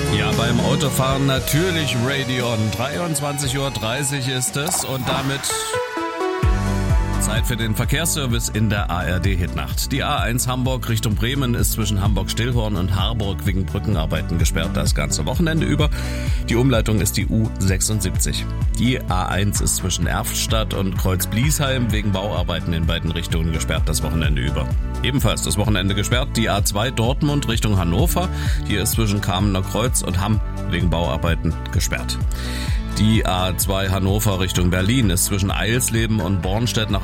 Ja, beim Autofahren natürlich Radeon. 23:30 Uhr ist es und damit Zeit für den Verkehrsservice in der ARD-Hitnacht. Die A1 Hamburg Richtung Bremen ist zwischen Hamburg-Stillhorn und Harburg wegen Brückenarbeiten gesperrt das ganze Wochenende über. Die Umleitung ist die U76. Die A1 ist zwischen Erftstadt und Kreuz-Bliesheim wegen Bauarbeiten in beiden Richtungen gesperrt das Wochenende über. Ebenfalls das Wochenende gesperrt die A2 Dortmund Richtung Hannover. Hier ist zwischen Kamener Kreuz und Hamm wegen Bauarbeiten gesperrt. Die A2 Hannover Richtung Berlin ist zwischen Eilsleben und Bornstedt nach